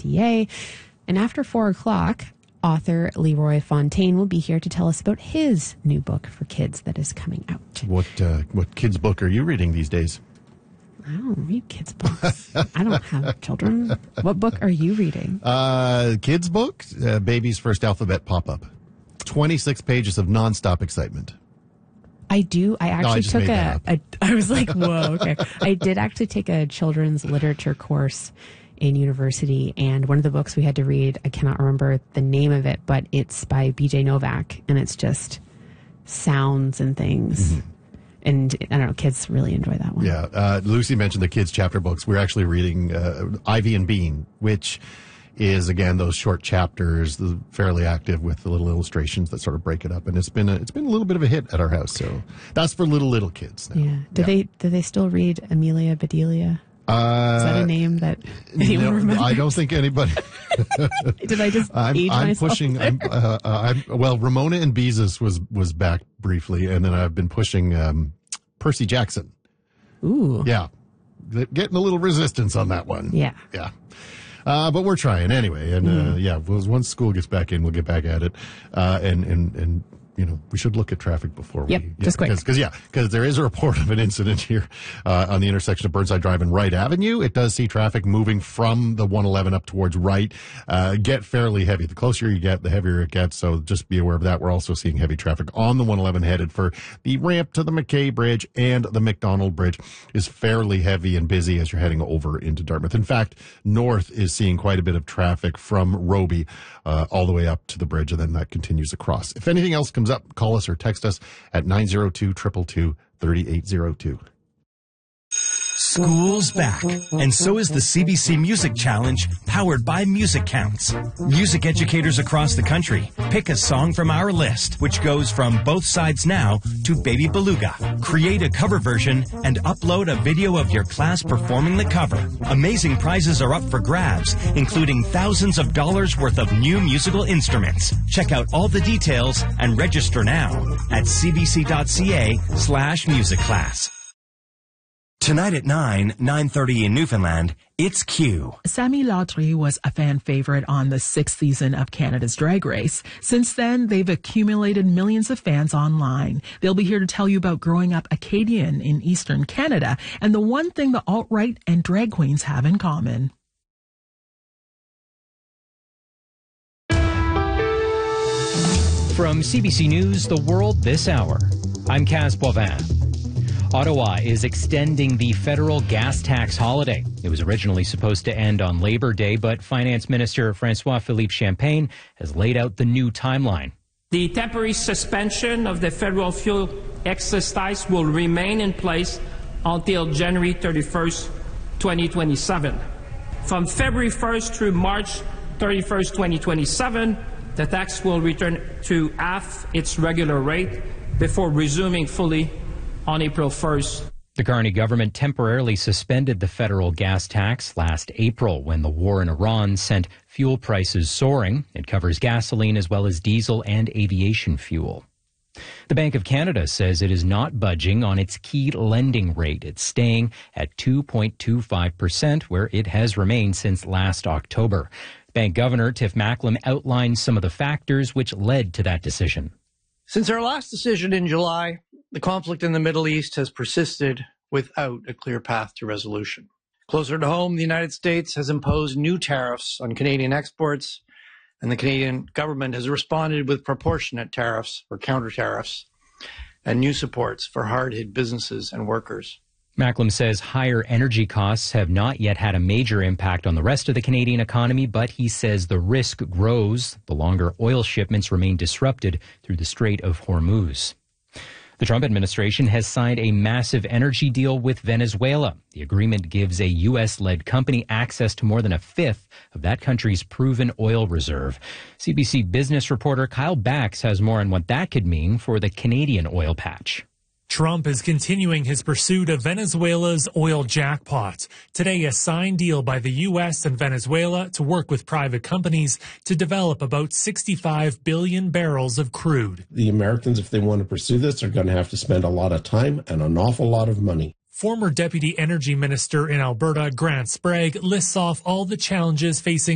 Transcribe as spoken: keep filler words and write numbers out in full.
C A. And after four o'clock, author Leroy Fontaine will be here to tell us about his new book for kids that is coming out. What uh, what kids' book are you reading these days? I don't read kids' books. I don't have children. What book are you reading? Uh, kids' book, uh, Baby's First Alphabet Pop-Up. twenty-six pages of nonstop excitement. I do. I actually no, I just took made a, that up. a. I was like, whoa, okay. I did actually take a children's literature course in university, and one of the books we had to read, I cannot remember the name of it, but it's by B J Novak, and it's just sounds and things. Mm-hmm. And I don't know, kids really enjoy that one. Yeah. Uh, Lucy mentioned the kids' chapter books. We're actually reading uh, Ivy and Bean, which is, again, those short chapters, the fairly active with the little illustrations that sort of break it up. And it's been a, it's been a little bit of a hit at our house. So that's for little, little kids now. Yeah. Do, yeah. They, do they still read Amelia Bedelia? Uh, is that a name that anyone no, remembers? I don't think anybody. Did I just I'm, age I'm myself pushing. I'm, uh, uh, I'm, well, Ramona and Beezus was was back briefly, and then I've been pushing um, Percy Jackson. Ooh, yeah, getting a little resistance on that one. Yeah, yeah. Uh, but we're trying anyway, and uh, mm. yeah, once school gets back in, we'll get back at it, uh, and and and. You know, we should look at traffic before yep, we... Yep, just quick. Because, yeah, because there is a report of an incident here uh, on the intersection of Burnside Drive and Wright Avenue. It does see traffic moving from the one eleven up towards Wright. Uh, get fairly heavy. The closer you get, the heavier it gets, so just be aware of that. We're also seeing heavy traffic on the one eleven headed for the ramp to the McKay Bridge, and the McDonald Bridge is fairly heavy and busy as you're heading over into Dartmouth. In fact, north is seeing quite a bit of traffic from Roby uh, all the way up to the bridge, and then that continues across. If anything else comes up, call us or text Text us at nine zero two, two two two, three eight zero two. School's back, and so is the C B C Music Challenge, powered by Music Counts. Music educators across the country pick a song from our list, which goes from Both Sides Now to Baby Beluga. Create a cover version and upload a video of your class performing the cover. Amazing prizes are up for grabs, including thousands of dollars worth of new musical instruments. Check out all the details and register now at cbc.ca slash music class. Tonight at nine, nine thirty in Newfoundland, it's Q. Sammy Lautry was a fan favorite on the sixth season of Canada's Drag Race. Since then, they've accumulated millions of fans online. They'll be here to tell you about growing up Acadian in Eastern Canada and the one thing the alt-right and drag queens have in common. From C B C News, The World This Hour, I'm Kaz Boivin. Ottawa is extending the federal gas tax holiday. It was originally supposed to end on Labor Day, but Finance Minister François-Philippe Champagne has laid out the new timeline. The temporary suspension of the federal fuel excise tax will remain in place until January thirty-first, twenty twenty-seven. From February first through March thirty-first, twenty twenty-seven, the tax will return to half its regular rate before resuming fully on April first. The Carney government temporarily suspended the federal gas tax last April when the war in Iran sent fuel prices soaring. It covers gasoline as well as diesel and aviation fuel. The Bank of Canada says it is not budging on its key lending rate. It's staying at two point two five percent, where it has remained since last October. Bank Governor Tiff Macklem outlined some of the factors which led to that decision. Since our last decision in July, the conflict in the Middle East has persisted without a clear path to resolution. Closer to home, the United States has imposed new tariffs on Canadian exports, and the Canadian government has responded with proportionate tariffs or counter tariffs and new supports for hard-hit businesses and workers. Macklem says higher energy costs have not yet had a major impact on the rest of the Canadian economy, but he says the risk grows the longer oil shipments remain disrupted through the Strait of Hormuz. The Trump administration has signed a massive energy deal with Venezuela. The agreement gives a U S-led company access to more than a fifth of that country's proven oil reserve. C B C business reporter Kyle Bax has more on what that could mean for the Canadian oil patch. Trump is continuing his pursuit of Venezuela's oil jackpot. Today, a signed deal by the U S and Venezuela to work with private companies to develop about sixty-five billion barrels of crude. The Americans, if they want to pursue this, are going to have to spend a lot of time and an awful lot of money. Former Deputy Energy Minister in Alberta, Grant Sprague, lists off all the challenges facing